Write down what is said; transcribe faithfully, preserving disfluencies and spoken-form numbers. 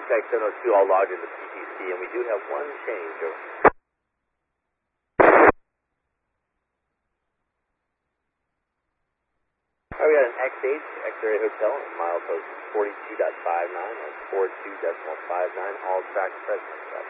Tech seven oh two all logged into P T C, and we do have one change. Over. Alright, we got an X H, X-Ray Hotel, milepost forty-two point five nine and forty-two point five nine, all track present.